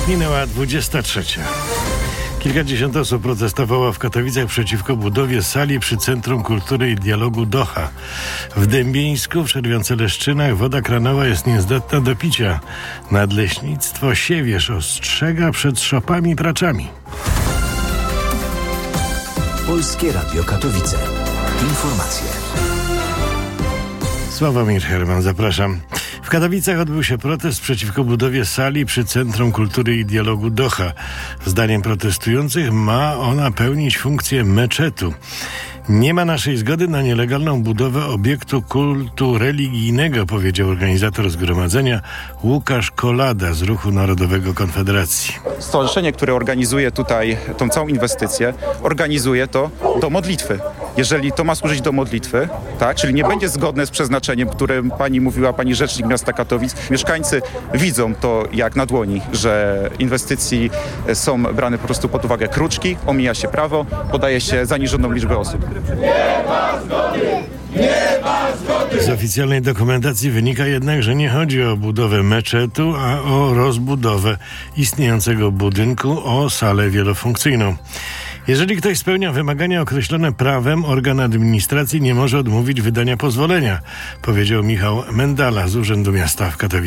Minęła 23. Kilkadziesiąt osób protestowało w Katowicach przeciwko budowie sali przy Centrum Kultury i Dialogu Doha. W Dębieńsku, w Czerwionce-Leszczynach woda kranowa jest niezdatna do picia. Nadleśnictwo Siewierz ostrzega przed szopami i praczami. Polskie Radio Katowice. Informacje. Sławomir Herman, zapraszam. W Katowicach odbył się protest przeciwko budowie sali przy Centrum Kultury i Dialogu Doha. Zdaniem protestujących ma ona pełnić funkcję meczetu. Nie ma naszej zgody na nielegalną budowę obiektu kultu religijnego, powiedział organizator zgromadzenia Łukasz Kolada z Ruchu Narodowego Konfederacji. Stowarzyszenie, które organizuje tutaj tą całą inwestycję, organizuje to do modlitwy. Jeżeli to ma służyć do modlitwy, tak, czyli nie będzie zgodne z przeznaczeniem, którym pani mówiła, pani rzecznik miasta Katowic, mieszkańcy widzą to jak na dłoni, że inwestycji są brane po prostu pod uwagę kruczki, omija się prawo, podaje się zaniżoną liczbę osób. Nie ma zgody! Nie ma zgody! Z oficjalnej dokumentacji wynika jednak, że nie chodzi o budowę meczetu, a o rozbudowę istniejącego budynku o salę wielofunkcyjną. Jeżeli ktoś spełnia wymagania określone prawem, organ administracji nie może odmówić wydania pozwolenia, powiedział Michał Mendala z Urzędu Miasta w Katowicach.